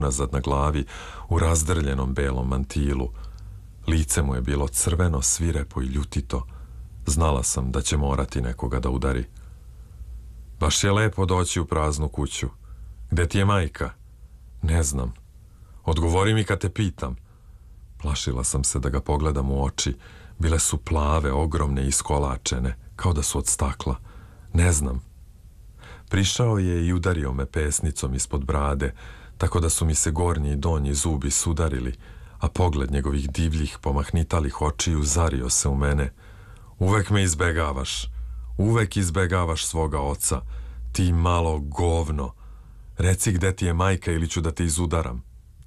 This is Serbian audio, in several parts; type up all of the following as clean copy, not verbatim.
nazad na glavi u razdrljenom belom mantilu. Lice mu je bilo crveno, svirepo i ljutito. Znala sam da će morati nekoga da udari. Baš je lepo doći u praznu kuću. Gde ti je majka? Ne znam. Odgovori mi kad te pitam. Plašila sam se da ga pogledam u oči. Bile su plave, ogromne i iskolačene, kao da su od stakla. Ne znam. Prišao je i udario me pesnicom ispod brade, tako da su mi se gornji i donji zubi sudarili, a pogled njegovih divljih, pomahnitalih očiju zario se u mene. Uvek me izbegavaš. Uvek izbegavaš svoga oca. Ti malo govno. Reci gde ti je majka ili ću da te izudaram.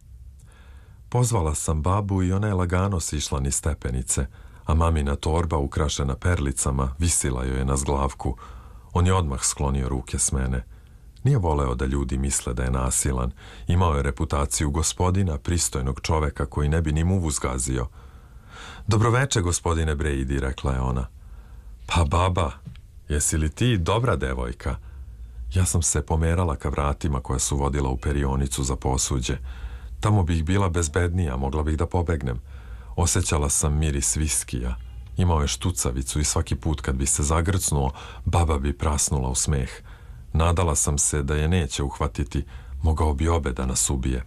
Pozvala sam babu i ona je lagano sišla niz stepenice, a mamina torba ukrašena perlicama visila joj je na zglavku. On je odmah sklonio ruke s mene. Nije voleo da ljudi misle da je nasilan. Imao je reputaciju gospodina, pristojnog čoveka koji ne bi ni muvu zgazio. Dobroveče, gospodine Brady, rekla je ona. Pa baba, jesi li ti dobra devojka? Ja sam se pomerala ka vratima koja su vodila u perionicu za posuđe. Tamo bih bila bezbednija, mogla bih da pobegnem. Osjećala sam miris viskija. Imao je štucavicu i svaki put kad bi se zagrcnuo, baba bi prasnula u smeh. Nadala sam se da je neće uhvatiti, mogao bi obe da nas ubije.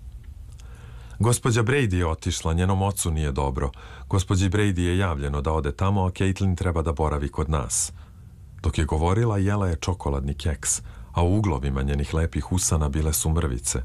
Gospođa Brady je otišla, njenom ocu nije dobro. Gospođi Brady je javljeno da ode tamo, a Caitlin treba da boravi kod nas. Dok je govorila, jela je čokoladni keks, a u uglovima njenih lepih usana bile su mrvice.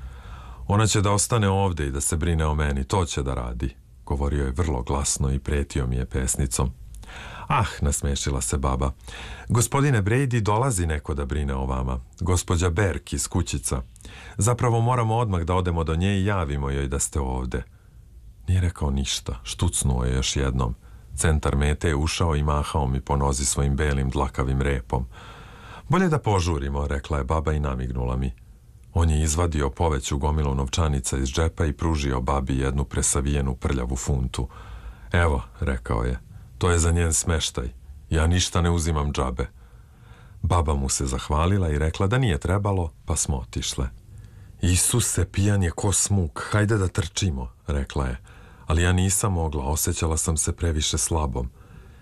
Ona će da ostane ovde i da se brine o meni, to će da radi, govorio je vrlo glasno i pretio mi je pesnicom. Ah, nasmešila se baba. Gospodine Brady, dolazi neko da brine o vama. Gospođa Berk iz kućica. Zapravo moramo odmah da odemo do nje i javimo joj da ste ovde. Nije rekao ništa, štucnuo je još jednom. Centar mete je ušao i mahao mi po nozi svojim belim dlakavim repom. Bolje da požurimo, rekla je baba i namignula mi. On je izvadio poveću gomilu novčanica iz džepa i pružio babi jednu presavijenu prljavu funtu. Evo, rekao je, to je za njen smeštaj. Ja ništa ne uzimam džabe. Baba mu se zahvalila i rekla da nije trebalo, pa smo otišle. Isuse, pijan je ko smuk, hajde da trčimo, rekla je. Ali ja nisam mogla, osjećala sam se previše slabom.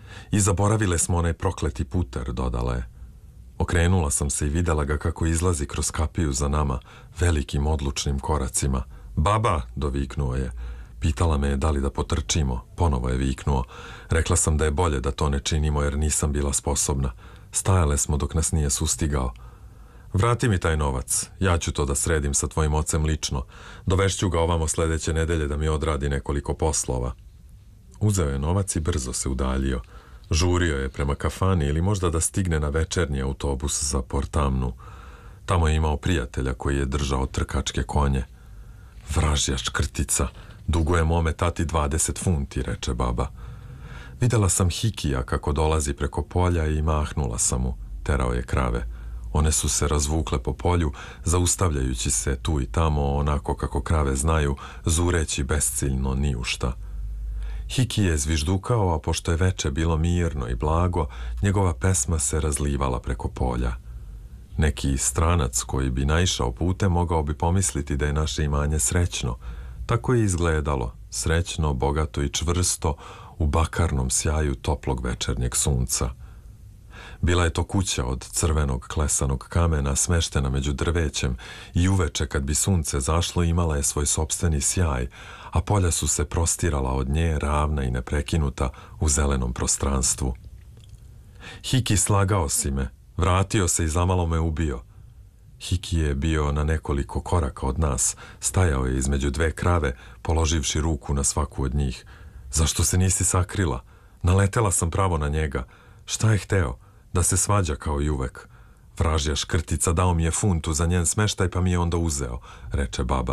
I zaboravile smo onaj prokleti puter, dodala je. Okrenula sam se i videla ga kako izlazi kroz kapiju za nama, velikim odlučnim koracima. Baba, doviknuo je. Pitala me je da li da potrčimo, ponovo je viknuo. Rekla sam da je bolje da to ne činimo jer nisam bila sposobna. Stajale smo dok nas nije sustigao. Vrati mi taj novac, ja ću to da sredim sa tvojim ocem lično. Dovešću ga ovamo sledeće nedelje da mi odradi nekoliko poslova. Uzeo je novac i brzo se udaljio. Žurio je prema kafani ili možda da stigne na večernji autobus za Portamnu. Tamo je imao prijatelja koji je držao trkačke konje. Vražja škrtica, duguje mome tati 20 funti, reče baba. Videla sam Hikija kako dolazi preko polja i mahnula sam mu. Terao je krave. One su se razvukle po polju, zaustavljajući se tu i tamo, onako kako krave znaju, zureći besciljno ni u šta. Hiki je zviždukao, a pošto je veče bilo mirno i blago, njegova pesma se razlivala preko polja. Neki stranac koji bi naišao putem mogao bi pomisliti da je naše imanje srećno. Tako je izgledalo, srećno, bogato i čvrsto, u bakarnom sjaju toplog večernjeg sunca. Bila je to kuća od crvenog klesanog kamena smeštena među drvećem i uveče kad bi sunce zašlo imala je svoj sopstveni sjaj, a polja su se prostirala od nje ravna i neprekinuta u zelenom prostranstvu. Hiki, slagao si me, vratio se i zamalo me ubio. Hiki je bio na nekoliko koraka od nas, stajao je između dve krave, položivši ruku na svaku od njih. Zašto se nisi sakrila? Naletela sam pravo na njega. Šta je hteo? Da se svađa kao i uvek. Vražja škrtica dao mi je funtu za njen smeštaj pa mi je onda uzeo, reče baba.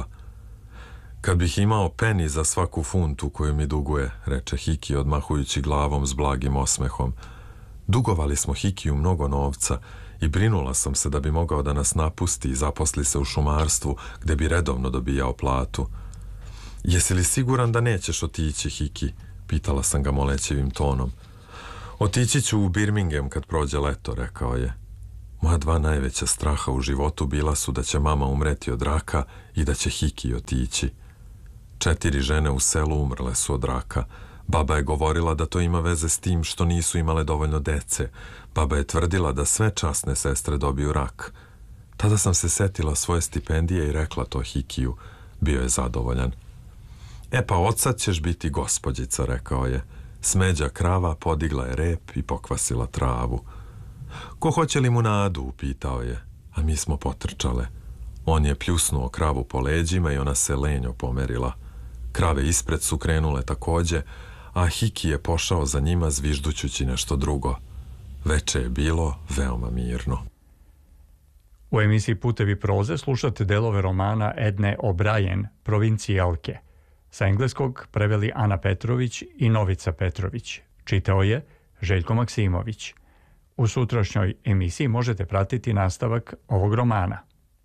Kad bih imao peni za svaku funtu koju mi duguje, reče Hiki odmahujući glavom s blagim osmehom. Dugovali smo Hikiju mnogo novca i brinula sam se da bi mogao da nas napusti i zaposli se u šumarstvu gde bi redovno dobijao platu. Jesi li siguran da nećeš otići, Hiki? Pitala sam ga molećivim tonom. Otići ću u Birmingham kad prođe leto, rekao je. Moja 2 najveća straha u životu bila su da će mama umreti od raka i da će Hiki otići. 4 žene u selu umrle su od raka. Baba je govorila da to ima veze s tim što nisu imale dovoljno dece. Baba je tvrdila da sve časne sestre dobiju rak. Tada sam se setila svoje stipendije i rekla to Hikiju. Bio je zadovoljan. E pa odsad ćeš biti gospođica, rekao je. Smeđa krava podigla je rep i pokvasila travu. Ko hoće limunadu, upitao je, a mi smo potrčale. On je pljusnuo kravu po leđima i ona se lenjo pomerila. Krave ispred su krenule takođe, a Hiki je pošao za njima zviždućući nešto drugo. Veče je bilo veoma mirno. U emisiji Putevi proze slušate delove romana Edne O'Brien, Provincijalke. Sa engleskog preveli Ana Petrović i Novica Petrović. Čitao je Željko Maksimović. U sutrašnjoj emisiji možete pratiti nastavak ovog romana.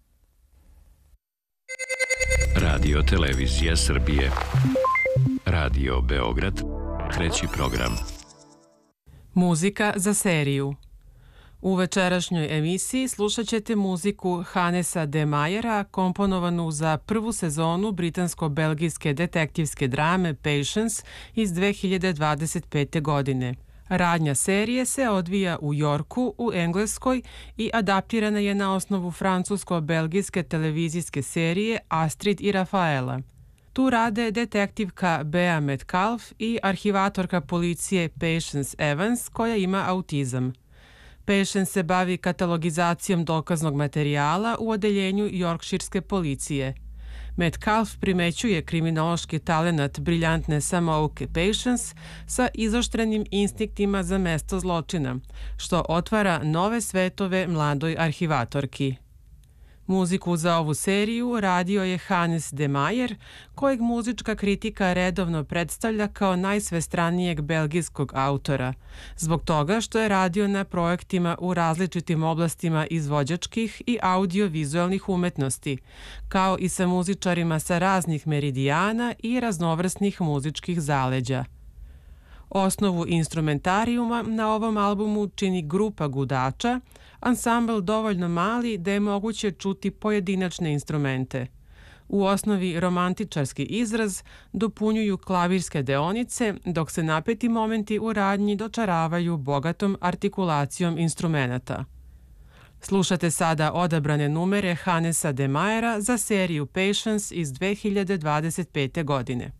Radio Televizija Srbije. Radio Beograd, 3. program. Muzika za seriju. U večerašnjoj emisiji slušat ćete muziku Hanesa de Mayera, komponovanu za prvu sezonu britansko-belgijske detektivske drame Patience iz 2025. godine. Radnja serije se odvija u Yorku, u Engleskoj i adaptirana je na osnovu francusko-belgijske televizijske serije Astrid i Rafaela. Tu rade detektivka Bea Metcalfe i arhivatorka policije Patience Evans, koja ima autizam. Patience se bavi katalogizacijom dokaznog materijala u odeljenju Yorkshirske policije. Metcalfe primećuje kriminološki talenat briljantne samouke Patience sa izoštrenim instinktima za mesto zločina, što otvara nove svetove mladoj arhivatorki. Muziku za ovu seriju radio je Hannes de Mayer, kojeg muzička kritika redovno predstavlja kao najsvestranijeg belgijskog autora, zbog toga što je radio na projektima u različitim oblastima izvođačkih i audio-vizualnih umetnosti, kao i sa muzičarima sa raznih meridijana i raznovrsnih muzičkih zaleđa. Osnovu instrumentarijuma na ovom albumu čini grupa gudača, ansambl dovoljno mali da je moguće čuti pojedinačne instrumente. U osnovi romantičarski izraz dopunjuju klavirske deonice, dok se napeti momenti u radnji dočaravaju bogatom artikulacijom instrumenata. Slušate sada odabrane numere Hannesa de Mayera za seriju Patience iz 2025. godine.